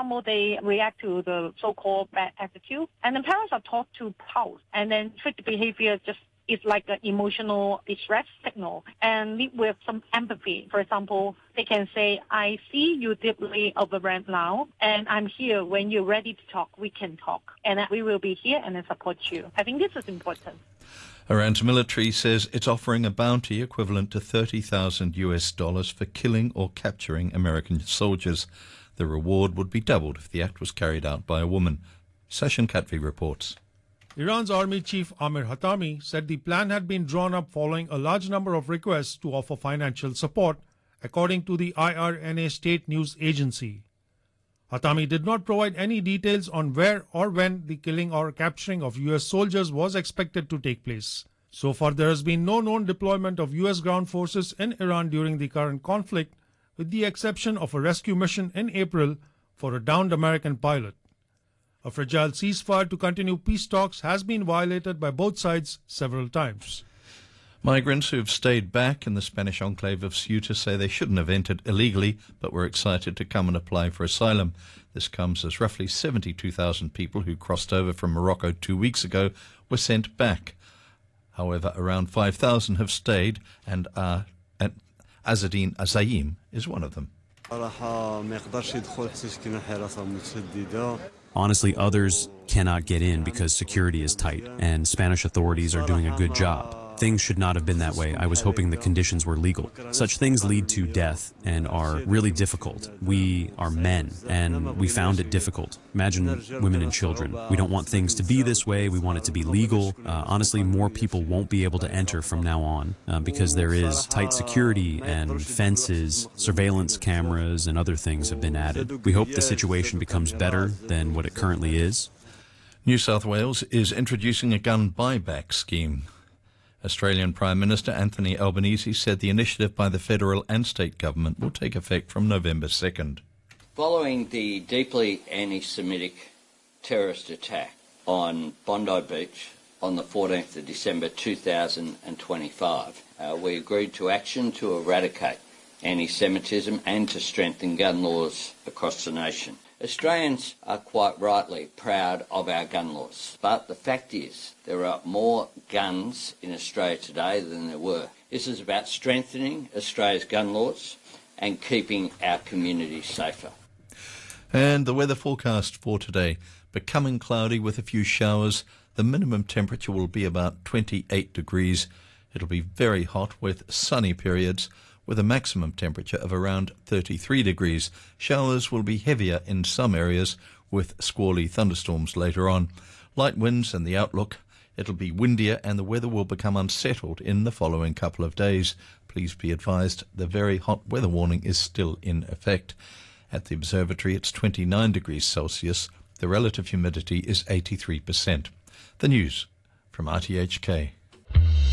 example, they react to the so-called bad attitude. And then parents are taught to pause and then treat the behavior just it's like an emotional distress signal and lead with some empathy. For example, they can say, I see you deeply overwhelmed now, and I'm here. When you're ready to talk, we can talk. And we will be here and support you. I think this is important. Iran's military says it's offering a bounty equivalent to $30,000 for killing or capturing American soldiers. The reward would be doubled if the act was carried out by a woman. Session Katvi reports. Iran's Army Chief Amir Hatami said the plan had been drawn up following a large number of requests to offer financial support, according to the IRNA state news agency. Hatami did not provide any details on where or when the killing or capturing of U.S. soldiers was expected to take place. So far, there has been no known deployment of U.S. ground forces in Iran during the current conflict, with the exception of a rescue mission in April for a downed American pilot. A fragile ceasefire to continue peace talks has been violated by both sides several times. Migrants who have stayed back in the Spanish enclave of Ceuta say they shouldn't have entered illegally, but were excited to come and apply for asylum. This comes as roughly 72,000 people who crossed over from Morocco 2 weeks ago were sent back. However, around 5,000 have stayed, and Azzedine Azaim is one of them. Honestly, others cannot get in because security is tight, and Spanish authorities are doing a good job. Things should not have been that way. I was hoping the conditions were legal. Such things lead to death and are really difficult. We are men, and we found it difficult. Imagine women and children. We don't want things to be this way. We want it to be legal. Honestly, more people won't be able to enter from now on because there is tight security and fences, surveillance cameras, and other things have been added. We hope the situation becomes better than what it currently is. New South Wales is introducing a gun buyback scheme. Australian Prime Minister Anthony Albanese said the initiative by the federal and state government will take effect from November 2nd. Following the deeply anti-Semitic terrorist attack on Bondi Beach on the 14th of December 2025, we agreed to action to eradicate anti-Semitism and to strengthen gun laws across the nation. Australians are quite rightly proud of our gun laws, but the fact is there are more guns in Australia today than there were. This is about strengthening Australia's gun laws and keeping our communities safer. And the weather forecast for today, becoming cloudy with a few showers. The minimum temperature will be about 28 degrees. It'll be very hot with sunny periods, with a maximum temperature of around 33 degrees. Showers will be heavier in some areas with squally thunderstorms later on. Light winds and the outlook. It'll be windier and the weather will become unsettled in the following couple of days. Please be advised the very hot weather warning is still in effect. At the observatory it's 29 degrees Celsius. The relative humidity is 83%. The news from RTHK.